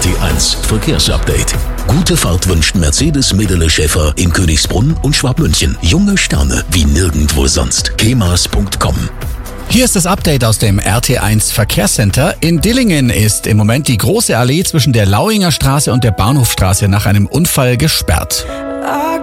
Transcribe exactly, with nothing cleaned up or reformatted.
T eins Verkehrsupdate. Gute Fahrt wünscht Mercedes Medele Schäfer in Königsbrunn und Schwabmünchen. Junge Sterne wie nirgendwo sonst. kemas punkt com. Hier ist das Update aus dem R T eins Verkehrscenter. In Dillingen ist im Moment die große Allee zwischen der Lauinger Straße und der Bahnhofstraße nach einem Unfall gesperrt.